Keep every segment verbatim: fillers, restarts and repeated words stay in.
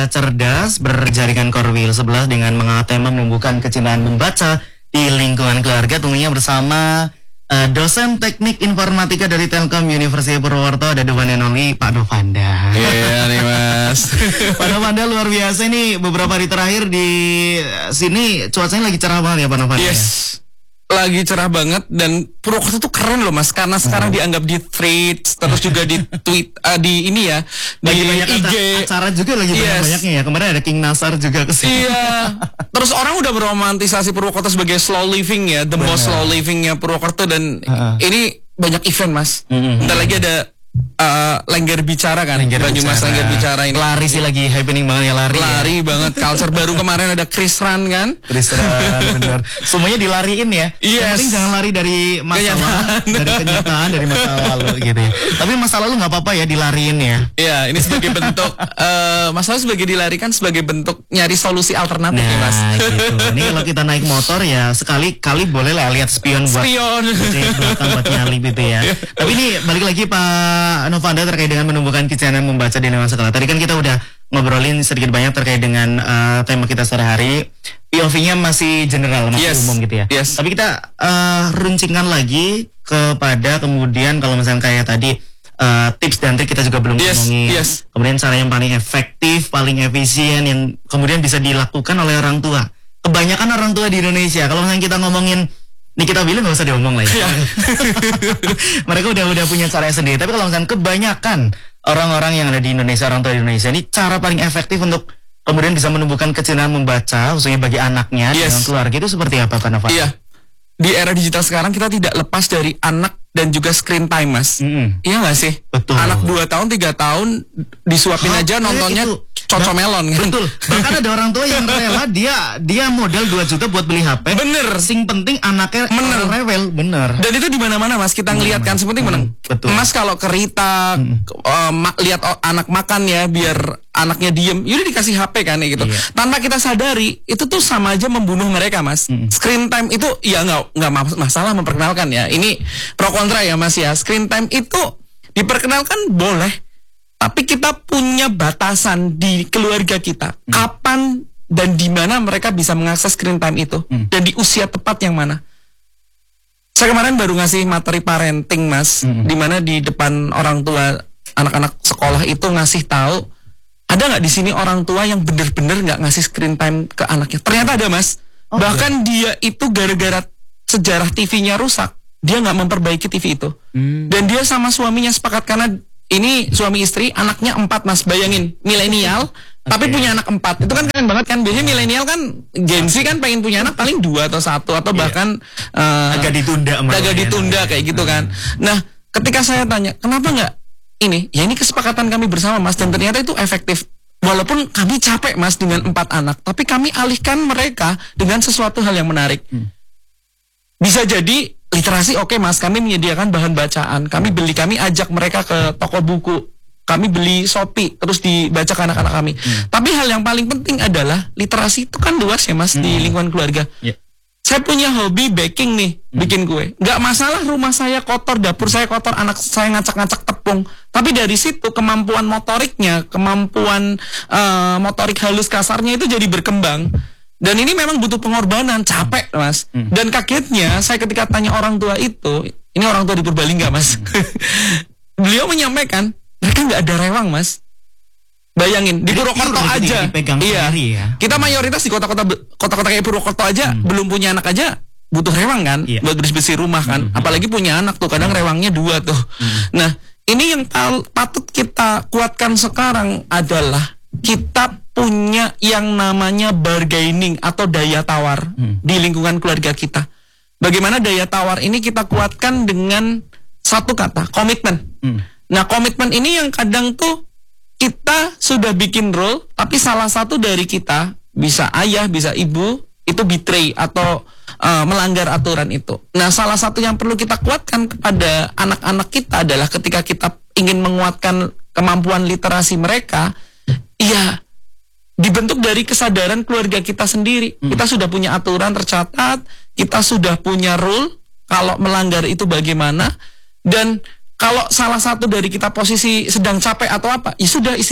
uh, cerdas berjaringan korwil sebelah dengan mengangkat tema menumbuhkan kecintaan membaca di lingkungan keluarga, tentunya bersama uh, dosen teknik informatika dari Telkom University Purwokerto, ada the one and only Pak Novanda. Iya yeah, nih Mas. Pak Novanda luar biasa nih, beberapa hari terakhir di sini cuacanya lagi cerah banget ya Pak Novanda. Yes. Ya? Lagi cerah banget dan Purwokerto tuh keren loh Mas, karena sekarang hmm. dianggap di threads, terus juga di tweet uh, di ini ya, lagi di banyak I G acara juga lagi yes. banyak-banyaknya ya. Kemarin ada King Nasar juga kesini. Iya. Terus orang udah meromantisasi Purwokerto sebagai slow living ya, the Bener. most slow livingnya Purwokerto, dan uh-uh. ini banyak event Mas. Mm-hmm. Bentar lagi ada Uh, Lengger Bicara kan, Banyumas Lengger Bicara ini. Lari sih lagi happening banget ya, lari. Lari ya. banget, culture baru kemarin ada Chris Run kan. Chris Run, bener. Semuanya dilariin ya. Yes. Yang penting jangan lari dari masalah, dari kenyataan, dari masa lalu gitu ya. Tapi masa lalu nggak apa-apa ya dilariin ya. Iya, ini sebagai bentuk uh, masalah sebagai dilarikan sebagai bentuk nyari solusi alternatif nah, ya Mas. Gitu. Ini kalau kita naik motor ya sekali-kali boleh lah lihat spion buat spion belakang buat nyali gitu ya. Tapi ini balik lagi Pak Novanda terkait dengan menumbuhkan kecintaan membaca di lingkungan sekolah. Tadi kan kita udah ngobrolin sedikit banyak terkait dengan uh, tema kita sehari-hari. P O V-nya masih general, masih yes. umum gitu ya. Yes. Tapi kita uh, runcingkan lagi kepada kemudian kalau misalnya kayak tadi uh, tips dan trik kita juga belum yes. ngomongin. Yes. Kemudian cara yang paling efektif, paling efisien yang kemudian bisa dilakukan oleh orang tua. Kebanyakan orang tua di Indonesia kalau misalnya kita ngomongin ini kita bilang nggak usah diomong lah ya. Mereka udah udah punya cara sendiri. Tapi kalau misalnya kebanyakan orang-orang yang ada di Indonesia, orang tua di Indonesia, ini cara paling efektif untuk kemudian bisa menumbuhkan kecintaan membaca, khususnya bagi anaknya yes. dengan keluarga itu seperti apa, Pak Nova? Iya. Di era digital sekarang kita tidak lepas dari anak dan juga screen time, Mas. Mm-hmm. Iya nggak sih? Betul. Anak dua tahun, tiga tahun disuapin H- aja nontonnya cocomelon kan? Betul. Bahkan ada orang tua yang rela dia dia modal dua juta buat beli H P. Bener. Sing penting anaknya bener. rewel, bener. Dan itu di mana-mana Mas, kita ngelihat kan sepenting menang. Betul. Mas kalau kerita hmm. uh, ma- lihat oh, anak makan ya biar anaknya diem, yaudah dikasih H P kan ya gitu. Iya. Tanpa kita sadari, itu tuh sama aja membunuh mereka Mas. Hmm. Screen time itu ya nggak nggak masalah memperkenalkan ya. Ini pro kontra ya Mas ya. Screen time itu diperkenalkan boleh, tapi kita punya batasan di keluarga kita. Hmm. Kapan dan di mana mereka bisa mengakses screen time itu hmm. dan di usia tepat yang mana. Saya kemarin baru ngasih materi parenting Mas, hmm. di mana di depan orang tua anak-anak sekolah itu ngasih tahu. Ada nggak di sini orang tua yang bener-bener nggak ngasih screen time ke anaknya? Ternyata ada Mas. Oh, bahkan iya. dia itu gara-gara sejarah T V-nya rusak, dia nggak memperbaiki T V itu. Hmm. Dan dia sama suaminya sepakat karena ini suami istri, anaknya empat Mas. Bayangin, milenial, okay. tapi punya anak empat. Itu kan keren banget kan. Biasanya milenial kan, Gen Z kan pengen punya anak paling dua atau satu atau bahkan yeah. uh, agak ditunda, agak ditunda ya, kayak gitu kan. Nah, ketika saya tanya, kenapa nggak? Ini, ya ini kesepakatan kami bersama Mas, dan ternyata itu efektif. Walaupun kami capek Mas dengan empat anak, tapi kami alihkan mereka dengan sesuatu hal yang menarik. Hmm. Bisa jadi literasi oke okay, Mas, kami menyediakan bahan bacaan, kami beli, kami ajak mereka ke toko buku, kami beli Shopee, terus dibaca ke anak-anak kami. Hmm. Tapi hal yang paling penting adalah literasi itu kan luas ya Mas hmm. di lingkungan keluarga. Yeah. Saya punya hobi baking nih, hmm. bikin kue. Nggak masalah rumah saya kotor, dapur saya kotor, anak saya ngacak-ngacak tepung. Tapi dari situ kemampuan motoriknya, kemampuan uh, motorik halus kasarnya itu jadi berkembang. Dan ini memang butuh pengorbanan, capek Mas. Hmm. Dan kagetnya saya ketika tanya orang tua itu, ini orang tua di Purbalingga Mas. Hmm. Beliau menyampaikan, mereka nggak ada rewang Mas. Bayangin di Purwokerto aja, iya. Ya. Kita mayoritas di kota-kota kota-kota kayak Purwokerto aja hmm. belum punya anak aja butuh rewang kan, iya. buat bersih rumah kan. Hmm. Apalagi punya anak tuh, kadang hmm. rewangnya dua tuh. Hmm. Nah, ini yang patut kita kuatkan sekarang adalah kita punya yang namanya bargaining atau daya tawar hmm. di lingkungan keluarga kita. Bagaimana daya tawar ini kita kuatkan dengan satu kata, komitmen. Hmm. Nah, komitmen ini yang kadang tuh kita sudah bikin rule, tapi salah satu dari kita, bisa ayah, bisa ibu, itu betray atau uh, melanggar aturan itu. Nah, salah satu yang perlu kita kuatkan kepada anak-anak kita adalah ketika kita ingin menguatkan kemampuan literasi mereka, ya dibentuk dari kesadaran keluarga kita sendiri. Hmm. Kita sudah punya aturan tercatat, kita sudah punya rule, kalau melanggar itu bagaimana, dan kalau salah satu dari kita posisi sedang capek atau apa, ya sudah istirahat.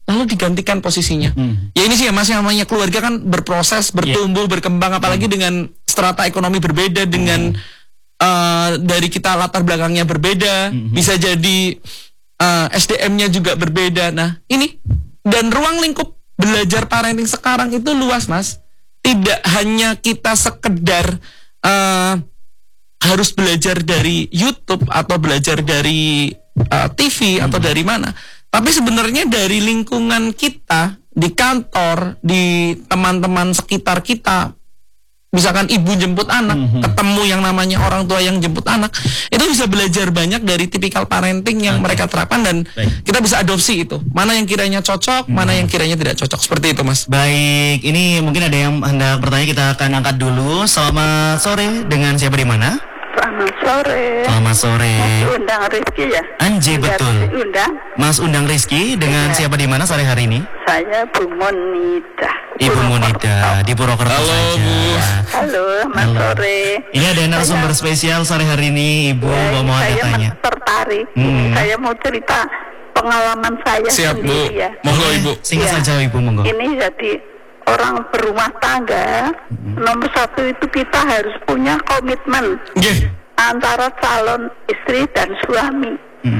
lalu digantikan posisinya. Hmm. Ya ini sih ya Mas, yang namanya keluarga kan berproses, bertumbuh, yeah. berkembang, apalagi hmm. dengan strata ekonomi berbeda, dengan hmm. uh, dari kita latar belakangnya berbeda, hmm. bisa jadi uh, S D M-nya juga berbeda. Nah ini, dan ruang lingkup belajar parenting sekarang itu luas Mas. Tidak hanya kita sekedar uh, harus belajar dari YouTube atau belajar dari uh, T V hmm. atau dari mana. Tapi sebenarnya dari lingkungan kita, di kantor, di teman-teman sekitar kita, misalkan ibu jemput anak, mm-hmm. ketemu yang namanya orang tua yang jemput anak, itu bisa belajar banyak dari tipikal parenting yang okay. mereka terapkan, dan Baik. kita bisa adopsi itu. Mana yang kiranya cocok, mm-hmm. mana yang kiranya tidak cocok. Seperti itu Mas. Baik, ini mungkin ada yang hendak bertanya, kita akan angkat dulu. Selamat sore, dengan siapa di mana? Selamat sore. Selamat sore. Mas undang Rizky ya? Anji, betul. Undang. Mas undang Rizky, dengan ya. siapa di mana sore hari ini? Saya Bu Monida. Ibu Monida di Purwokerto. Halo saja. Bu. Halo, Mas Halo. sore. Ini ada narasumber saya, spesial sore hari ini, Ibu. Ya, mau saya tanya. tertarik. Hmm. Saya mau cerita pengalaman saya Siap, sendiri Bu. ya. Monggo Ibu. Singkat ya. saja Ibu, monggo. Ini jadi orang berumah tangga, hmm. nomor satu itu kita harus punya komitmen. Yeah. Antara calon istri dan suami. hmm.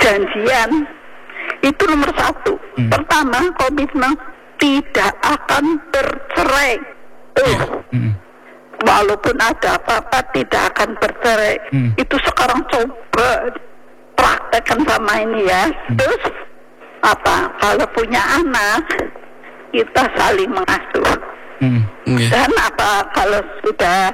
Janjian itu nomor satu. hmm. Pertama, komitmen tidak akan bercerai. Tuh. hmm. Walaupun ada apa-apa tidak akan bercerai. hmm. Itu sekarang coba praktekkan sama ini ya. hmm. Terus apa, kalau punya anak kita saling mengasuh. hmm. yeah. Dan apa, kalau sudah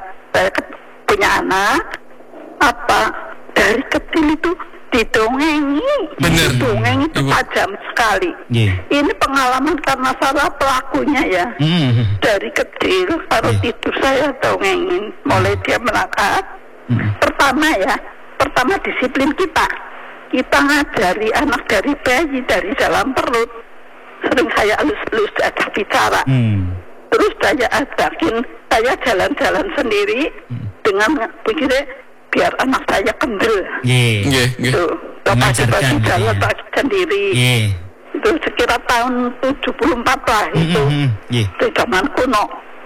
punya anak, apa, dari kecil itu didongengi. Bener. Dongeng itu Ibu. tajam sekali. Yeah. Ini pengalaman karena salah pelakunya ya. Mm. Dari kecil kalau yeah. tidur saya dongengin, mulai dia melangkah. Mm. Pertama ya, pertama disiplin kita. Kita ngajari anak dari bayi, dari dalam perut. Sering saya elus-elus ajak bicara. Mm. Terus saya ajakin saya jalan-jalan sendiri mm. dengan begini, biar anak saya kendel. Iya. Iya, iya. Tuh, pagi-pagi jalan ya. sendiri. Iya. Itu sekira tahun tujuh puluh empat lah itu. Mm-hmm. Yeah. Itu zaman kuno.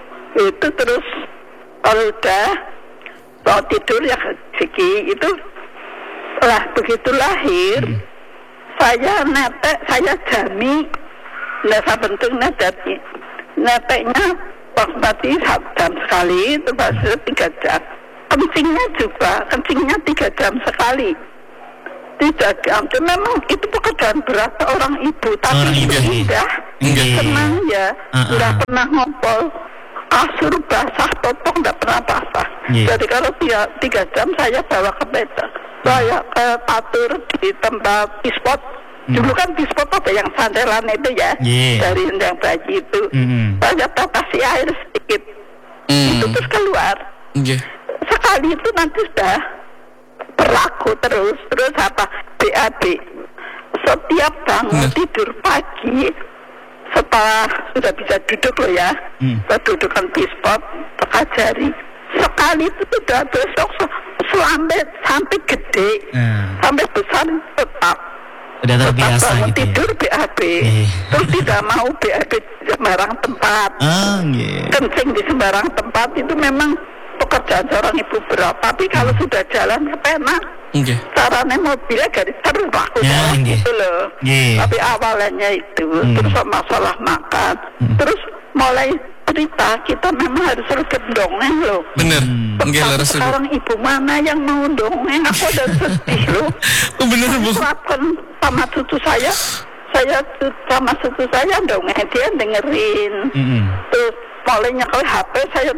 Itu terus kalau udah mau tidur ya siki itu lah, begitu lahir mm. saya netek, saya jami nasa bentuknya jadi neteknya waktu satu jam sekali, itu bahasa tiga jam. Kencingnya juga, kencingnya tiga jam sekali. Tiga jam, itu memang itu pekerjaan berat seorang ibu, tapi orang ibu indah, indah, senang ya, uh-uh. nggak pernah ngompol, kasur basah, popok nggak pernah basah. Yeah. Jadi kalau tiga, tiga jam saya bawa ke beda, saya ke patur di tempat pispot. Hmm. Dulu kan pispot ada yang santelan itu ya, yeah. dari yang bayi itu, mm-hmm. saya kasih air sedikit, mm. itu terus keluar. Yeah. Sekali itu nanti sudah berlaku terus. Terus apa, B A B setiap bangun nah. tidur pagi setelah sudah bisa duduk loh ya, hmm. saya dudukkan pispot, terkajari sekali itu sudah besok sampai sampai gede, hmm. sampai besar tetap udah terbiasa gitu tidur ya? B A B yeah. Terus tidak mau B A B di sembarang tempat, oh, yeah. kencing di sembarang tempat. Itu memang pekerjaan seorang ibu berat, tapi kalau hmm. sudah jalan kepenak, okay. caranya mobilnya garis terbang yeah, yeah. gitu loh. Yeah. Tapi awalnya itu hmm. terus masalah makan, hmm. terus mulai cerita kita memang harus sergap dongeng loh. Bener. Tapi sekarang ibu mana yang mau dongeng? Aku udah sedih loh. Oh, bener Bu. Terapkan sama cucu saya, saya sama cucu saya dongeng, dia dengerin. Mm-hmm. Terus mulai nyekel H P saya.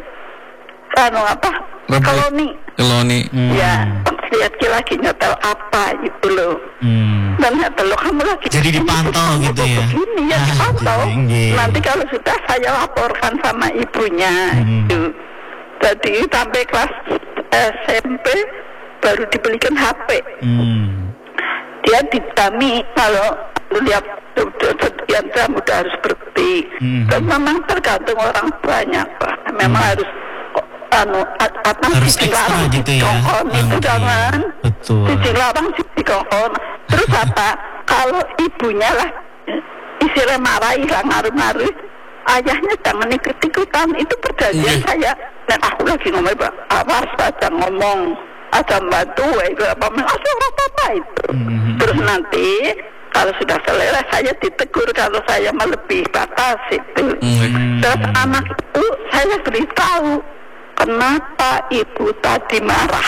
Anu apa? Koloni. Koloni. Hmm. Ya, lihat lagi nyetel apa gitu loh. Hmm. Dan nyetel lo kamu lagi. Jadi dipantau gitu ya. Begini ya, dipantau. Ah, nanti kalau sudah saya laporkan sama ibunya. Hmm. Gitu. Jadi sampai kelas S M P baru dibelikan H P. Hmm. Dia ditami kalau lihat sekian jam udah harus berhenti. Hmm. Dan memang tergantung orang banyak Pak. Memang hmm. harus anu apa cicing larang gitu ya. Dikongkon itu jangan. Betul. Cicing larang dikongkon. Terus apa? Kalau ibunya lah istilah marahi lah ngaruh-ngaruh. Ayahnya jangan ikut-ikutan, itu perjanjian Iya. saya. Dan aku lagi ngomong, Pak, awas saja ngomong, ada bantu, itu apa, langsung apa-apa itu. Mhm. Terus nanti kalau sudah selesai saya ditegur kalau saya melebihi batas itu. Hmm. Terus anak itu saya beritahu kenapa ibu tadi marah.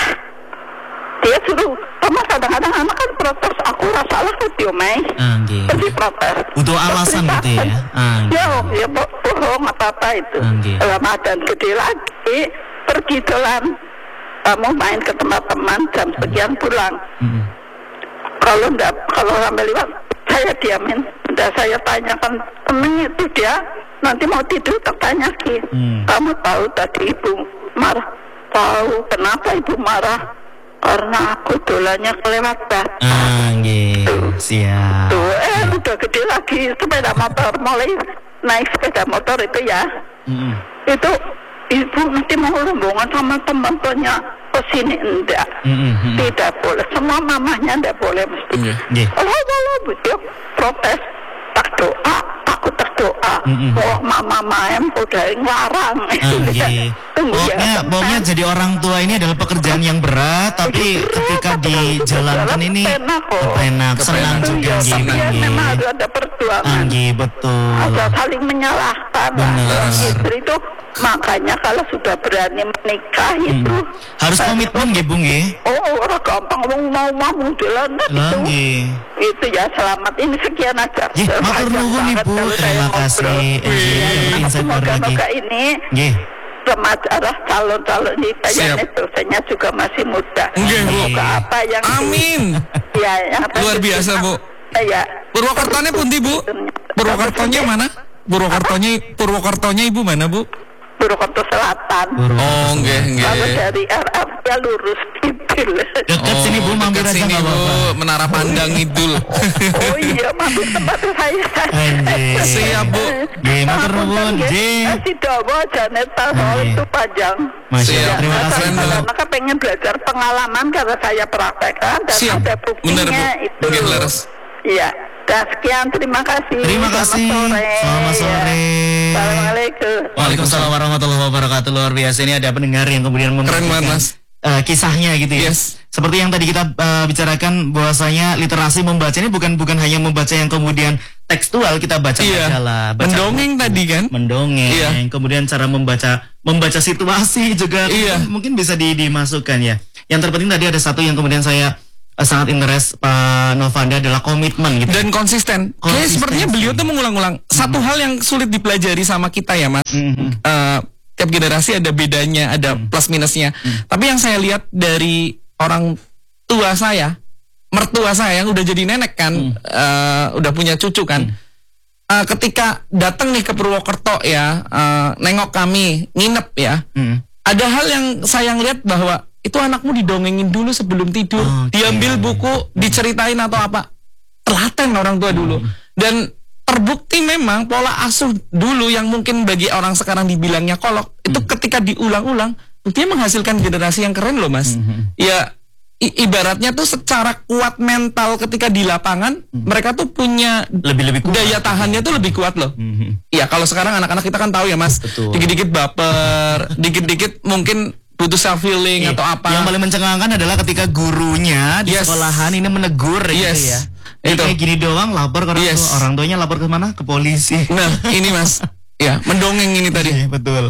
Dia suruh, sama kadang-kadang anak kan protes, aku rasa salah kan diomai. Ah, nggih. Jadi protes. Butuh alasan gitu ya. Ah, nggih. Ya, ya bo- bohong apa-apa itu. Ah, nggih. Ramadan gede lagi, pergi jalan. Kamu main ke teman-teman jam sekian pulang. Mhm. Kalau enggak, kalau sampai lewat, saya diamin. Udah saya tanyakan, temen itu dia nanti mau tidur tertanya lagi. Hmm. Kamu tahu tadi ibu marah? Tahu, kenapa ibu marah? Karena aku dolannya kelewat batas. Ah, nggih. Siap. Tuh, eh udah gede lagi sepeda motor, mulai naik sepeda motor itu ya. Mhm. Itu ibu nanti mau rombongan sama teman-temannya ke sini enggak. Mhm. Tidak boleh, semua mamahnya enggak boleh mesti. Iya. Nggih. Kalau kalau dia protes, tak doa, aku tak doa. Mm-mm. Oh mama maem udah ngelarang. Ah, nggih. Tunggu ya, Pokoknya, teman. pokoknya jadi orang tua ini adalah pekerjaan yang berat, tapi ketika dijalankan ini Enak kok. enak, senang Itu juga ya, nggih. tapi ya nggih. memang harus ada perjuangan. Ah, nggih, betul. Ada saling menyalahkan lah. Benar. Istri itu makanya kalau sudah berani menikah itu Harus komitmen nggih, Bu nggih. oh orang gampang ngomong mau mau jalan Lah itu nggih. itu ya selamat ini sekian aja. Nggih, matur Panjang nuwun banget Ibu. kalau saya Terima kasih. ngobrol. Eh, Iya, insight baru lagi. semoga-moga ini Nggih. remaja arah calon-calon ini Siap. kayaknya dosanya juga masih muda. Nggih, Bu. Semoga apa yang Amin. ya yang apa Luar itu- biasa, Bu. Ya. Purwokertonya pundi, Bu? Purwokertonya mana? Purwokertonya Purwokertonya Ibu mana, Bu? Purwokerto Selatan. Oh, nggih, Lalu nggih. dari R F ya lurus kidul. Dekat sini Bu, mampir dekat aja sini, nggak Bu. apa-apa. Menara Pandang Idul. Oh iya, mampir tempat saya. Anjir. Siap, Bu. Nggih, matur nuwun. Nggih. Masih dawa Janet tahu Nggih. itu panjang. Masya Siap. Allah, terima kasih. Keren, Bu. Karena pengen belajar pengalaman karena saya praktekkan dan Siap. ada buktinya Benar, Bu. itu. Nggih, leres. Iya. Dan sekian, terima kasih. Terima kasih. Selamat sore. Selamat sore. Ya. Assalamualaikum. Waalaikumsalam warahmatullahi wabarakatuh. Luar biasa, ini ada pendengar yang kemudian Keren banget, memberikan, Mas. eh, kisahnya gitu ya. Yes. Seperti yang tadi kita eh, bicarakan bahwasanya literasi membaca ini bukan bukan hanya membaca yang kemudian tekstual, kita baca Iya. majalah, baca Mendongeng buku, tadi kan? mendongeng, Iya. kemudian cara membaca membaca situasi juga Iya. mungkin bisa di, dimasukkan ya. Yang terpenting tadi ada satu yang kemudian saya eh, sangat interest Pak Novanda adalah komitmen gitu. Dan konsisten. Kayak Konsistensi. sepertinya beliau tuh mengulang-ulang. Satu hal yang sulit dipelajari sama kita ya, Mas. Mhm. Eh, tiap generasi ada bedanya, ada plus minusnya. Tapi yang saya lihat dari orang tua saya, mertua saya yang udah jadi nenek kan, eh, udah punya cucu kan. Eh, ketika datang nih ke Purwokerto ya, eh, nengok kami, nginep ya. Mhm. Ada hal yang saya lihat bahwa itu anakmu didongengin dulu sebelum tidur, Oke. diambil buku, diceritain atau apa. Telaten orang tua dulu. Dan terbukti memang pola asuh dulu yang mungkin bagi orang sekarang dibilangnya kolok, itu ketika diulang-ulang, dia menghasilkan generasi yang keren loh, Mas. Ya i- ibaratnya tuh secara kuat mental ketika di lapangan, mereka tuh punya Lebih-lebih kuat. daya tahannya tuh lebih kuat loh. Mhm. Ya kalau sekarang anak-anak kita kan tahu ya, Mas. Betul. Dikit-dikit baper, dikit-dikit mungkin butuh self healing Iya. atau apa. Yang paling mencengangkan adalah ketika gurunya di Yes. sekolahan ini menegur Yes. gitu ya. Itu. Kayak gini doang lapor ke orang Yes. tua. Orang tuanya lapor ke mana? Ke polisi. Nah, ini Mas. Ya, mendongeng ini tadi. Iya, betul.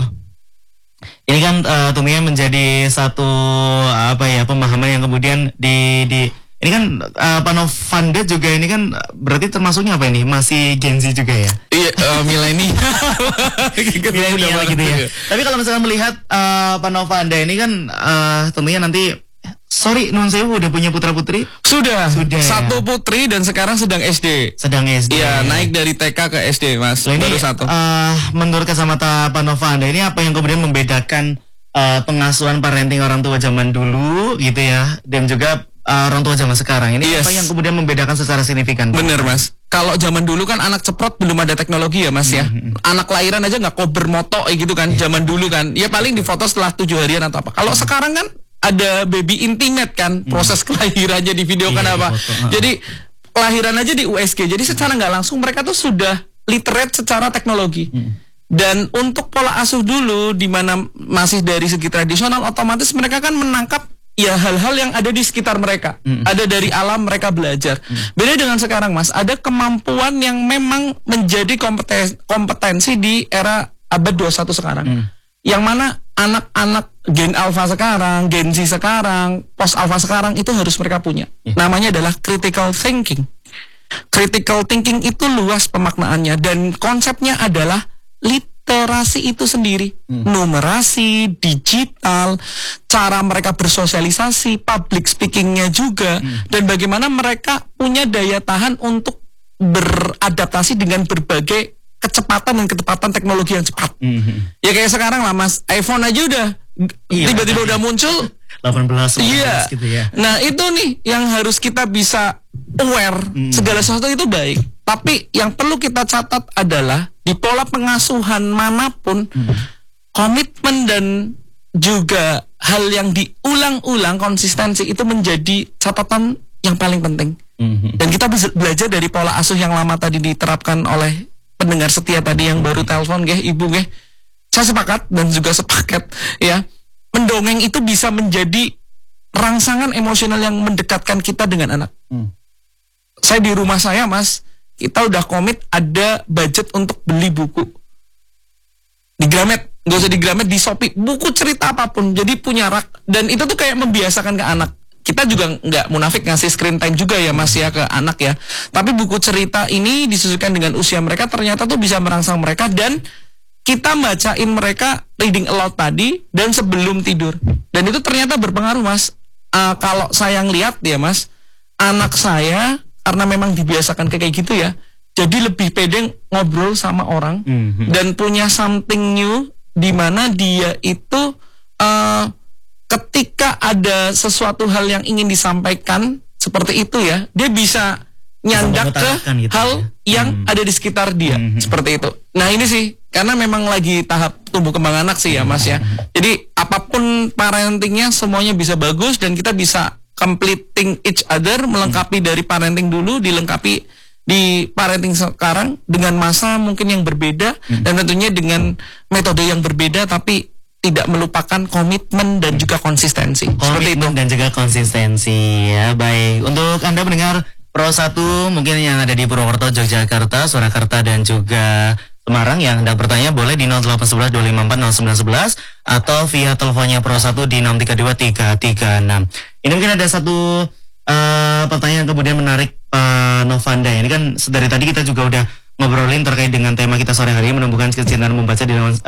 Ini kan eh, tentunya menjadi satu apa ya pemahaman yang kemudian di di ini kan eh, Pak Novanda juga ini kan eh, berarti termasuknya apa ini? Masih Gen Z juga ya? Iya, eh, milenial. Milenial gitu ya. Tapi kalau misalnya melihat eh, Pak Novanda ini kan eh, tentunya nanti sorry nun sewu udah punya putra putri Sudah. Sudah, ya. Satu putri dan sekarang sedang S D. sedang S D. Iya, naik dari T K ke S D, Mas. Loh, ini Baru satu. eh, menurut kacamata Pak Novanda ini apa yang kemudian membedakan eh, pengasuhan parenting orang tua zaman dulu gitu ya dan juga eh, orang tua zaman sekarang ini Yes. apa yang kemudian membedakan secara signifikan? Pak? Bener, Mas. Kalau zaman dulu kan anak ceprot belum ada teknologi ya, Mas ya. Anak lahiran aja nggak kober moto eh, gitu kan. Zaman dulu kan. Ya paling difoto setelah tujuh harian atau apa. Kalau sekarang kan ada baby intimate kan. Proses kelahirannya divideokan Iya, apa. difoto, ha. Jadi lahiran aja di U S G. Jadi secara nggak langsung mereka tuh sudah literate secara teknologi. Hmm. Dan untuk pola asuh dulu, di mana masih dari segi tradisional, otomatis mereka kan menangkap ya hal-hal yang ada di sekitar mereka. Hmm. Ada dari alam mereka belajar. Hmm. Beda dengan sekarang, Mas. Ada kemampuan yang memang menjadi kompetensi, kompetensi di era abad dua puluh satu sekarang. Hmm. Yang mana anak-anak gen alpha sekarang, gen Z sekarang, post alpha sekarang itu harus mereka punya. Yeah. Namanya adalah critical thinking. Critical thinking itu luas pemaknaannya dan konsepnya adalah literasi itu sendiri. Hmm. Numerasi, digital, cara mereka bersosialisasi, public speakingnya juga, hmm. dan bagaimana mereka punya daya tahan untuk beradaptasi dengan berbagai kecepatan dan ketepatan teknologi yang cepat. Mm-hmm. Ya kayak sekarang lah, Mas, iPhone aja udah iya, tiba-tiba udah muncul delapan belas iya. gitu ya. Nah, itu nih yang harus kita bisa aware. Mm. Segala sesuatu itu baik. Tapi yang perlu kita catat adalah di pola pengasuhan manapun, mm. komitmen dan juga hal yang diulang-ulang, konsistensi itu menjadi catatan yang paling penting. Mm-hmm. Dan kita bisa belajar dari pola asuh yang lama tadi diterapkan oleh pendengar setia tadi yang baru telepon, geh, ibu, geh. Saya sepakat dan juga sepaket ya. Mendongeng itu bisa menjadi rangsangan emosional yang mendekatkan kita dengan anak. Hmm. Saya di rumah saya, Mas, kita udah komit ada budget untuk beli buku. Di Gramet, nggak usah di Gramet, di Shopee, buku cerita apapun. Jadi punya rak, dan itu tuh kayak membiasakan ke anak. Kita juga nggak munafik ngasih screen time juga ya, Mas, ya, ke anak ya. Tapi buku cerita ini disesuaikan dengan usia mereka, ternyata tuh bisa merangsang mereka, dan kita bacain mereka reading aloud tadi dan sebelum tidur. Dan itu ternyata berpengaruh, Mas. Uh, kalau saya ngeliat ya, Mas, anak saya karena memang dibiasakan kayak gitu ya, jadi lebih pede ngobrol sama orang, mm-hmm. dan punya something new di mana dia itu uh, ketika ada sesuatu hal yang ingin disampaikan seperti itu ya, dia bisa nyandak ke gitu hal ya, yang hmm. ada di sekitar dia, hmm. seperti itu. Nah ini sih, karena memang lagi tahap tumbuh kembang anak sih ya, Mas ya. Jadi apapun parentingnya semuanya bisa bagus dan kita bisa completing each other, melengkapi hmm. dari parenting dulu, dilengkapi di parenting sekarang dengan masa mungkin yang berbeda, hmm. dan tentunya dengan metode yang berbeda, tapi tidak melupakan komitmen dan juga konsistensi. Komitmen dan juga konsistensi ya. Baik, untuk Anda mendengar Pro satu mungkin yang ada di Purwokerto, Yogyakarta, Surakarta dan juga Semarang yang hendak bertanya boleh di nol delapan satu satu dua lima empat nol sembilan satu satu atau via teleponnya Pro satu di enam tiga dua tiga tiga enam. Ini mungkin ada satu uh, pertanyaan kemudian menarik Pak Novanda. Ini kan dari tadi kita juga udah ngobrolin terkait dengan tema kita sore hari, menumbuhkan kecintaan membaca di